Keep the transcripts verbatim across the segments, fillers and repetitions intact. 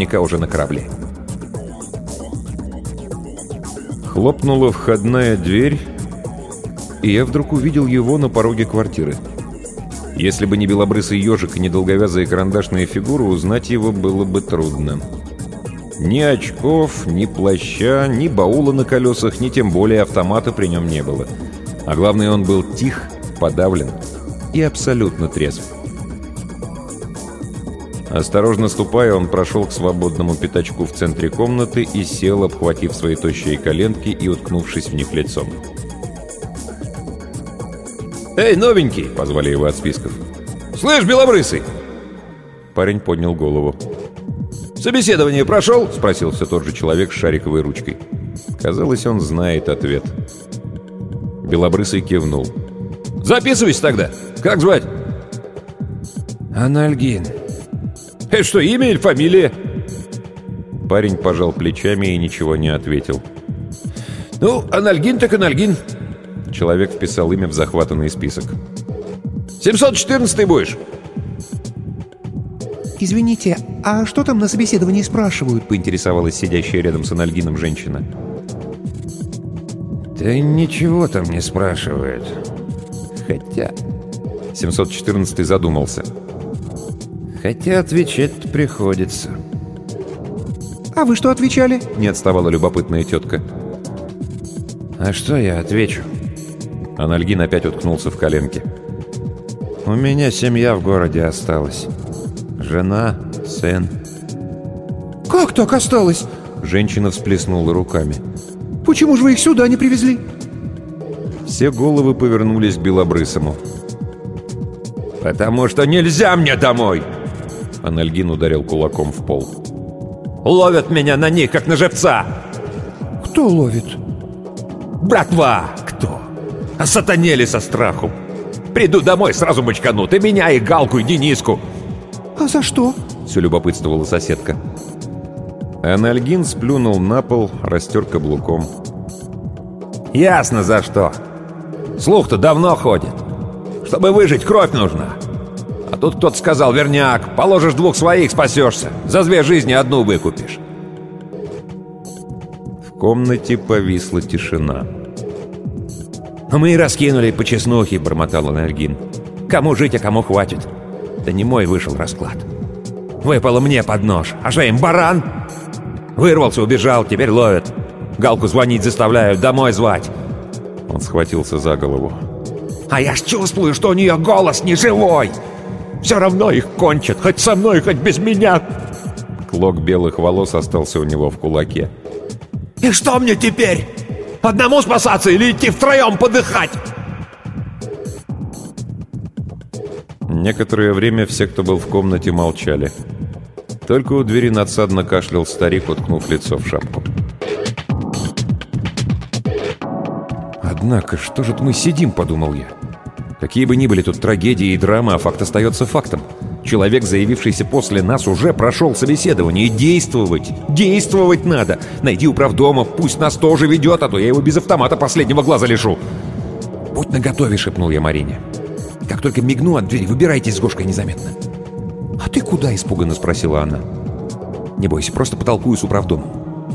наверняка уже на корабле. Хлопнула входная дверь, и я вдруг увидел его на пороге квартиры. Если бы не белобрысый ежик и не долговязая карандашная фигура, узнать его было бы трудно. Ни очков, ни плаща, ни баула на колесах, ни тем более автомата при нем не было. А главное, он был тих, подавлен и абсолютно трезв. Осторожно ступая, он прошел к свободному пятачку в центре комнаты и сел, обхватив свои тощие коленки и уткнувшись в них лицом. «Эй, новенький!» — позвали его от списков. «Слышь, белобрысый!» Парень поднял голову. «Собеседование прошел?» — спросил все тот же человек с шариковой ручкой. Казалось, он знает ответ. Белобрысый кивнул. «Записывайся тогда! Как звать?» «Анальгин». «Это что, имя или фамилия?» Парень пожал плечами и ничего не ответил. «Ну, Анальгин так Анальгин». Человек вписал имя в захватанный список. семьсот четырнадцатый будешь?» «Извините, а что там на собеседовании спрашивают?» — поинтересовалась сидящая рядом с Анальгином женщина. «Да ничего там не спрашивают. Хотя...» семьсот четырнадцатый задумался. Хотя отвечать приходится». «А вы что отвечали?» — не отставала любопытная тетка. «А что я отвечу?» Анальгин опять уткнулся в коленки. «У меня семья в городе осталась. Жена, сын». «Как так осталось?» Женщина всплеснула руками. «Почему же вы их сюда не привезли?» Все головы повернулись к белобрысому. «Потому что нельзя мне домой!» Анальгин ударил кулаком в пол. «Ловят меня на них, как на живца!» «Кто ловит?» «Братва! Кто? Осатанели со страху! Приду домой, сразу мочканут и меня, и Галку, и Дениску!» «А за что?» — все любопытствовала соседка. Анальгин сплюнул на пол, растер каблуком. «Ясно за что! Слух-то давно ходит! Чтобы выжить, кровь нужна! А тут кто-то сказал: верняк, положишь двух своих, спасешься, за две жизни одну выкупишь!» В комнате повисла тишина. «Мы и раскинули по чеснухе», — бормотал Анальгин. «Кому жить, а кому хватит. Да не мой вышел расклад. Выпало мне под нож. А что им, баран? Вырвался, убежал, теперь ловят. Галку звонить заставляют, домой звать». Он схватился за голову. «А я ж чувствую, что у нее голос не живой. Все равно их кончат, хоть со мной, хоть без меня». Клок белых волос остался у него в кулаке. «И что мне теперь? Одному спасаться или идти втроем подыхать?» Некоторое время все, кто был в комнате, молчали. Только у двери надсадно кашлял старик, уткнув лицо в шапку. «Однако, что же мы сидим?» — подумал я. «Какие бы ни были тут трагедии и драмы, а факт остается фактом. Человек, заявившийся после нас, уже прошел собеседование. И действовать, действовать надо. Найди управдома, пусть нас тоже ведет, а то я его без автомата последнего глаза лишу». «Будь наготове», — шепнул я Марине. «Как только мигну от двери, выбирайтесь с Гошкой незаметно». «А ты куда?» — испуганно спросила она. «Не бойся, просто потолкую с управдомом».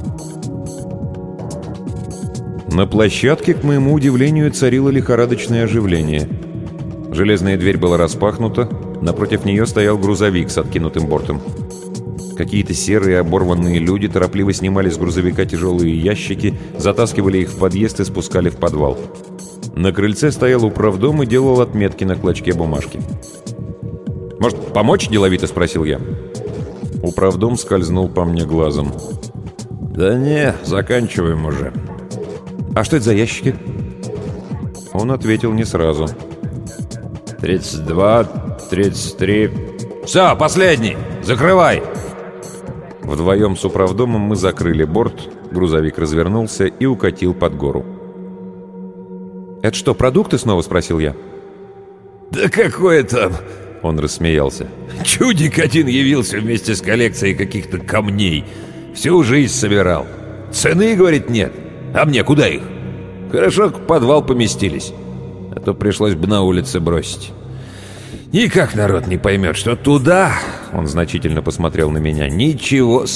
На площадке, к моему удивлению, царило лихорадочное оживление. Железная дверь была распахнута, напротив нее стоял грузовик с откинутым бортом. Какие-то серые оборванные люди торопливо снимали с грузовика тяжелые ящики, затаскивали их в подъезд и спускали в подвал. На крыльце стоял управдом и делал отметки на клочке бумажки. «Может, помочь?» – деловито спросил я. Управдом скользнул по мне глазом. «Да не, заканчиваем уже». «А что это за ящики?» Он ответил не сразу. «Тридцать два, тридцать три...» «Все, последний! Закрывай!» Вдвоем с управдомом мы закрыли борт, грузовик развернулся и укатил под гору. «Это что, продукты снова?» – спросил я. «Да какое там!» – он рассмеялся. «Чудик один явился вместе с коллекцией каких-то камней. Всю жизнь собирал. Цены, говорит, нет. А мне куда их? Хорошо, в подвал поместились. А то пришлось бы на улице бросить. Никак народ не поймет, что туда...» Он значительно посмотрел на меня. «Ничего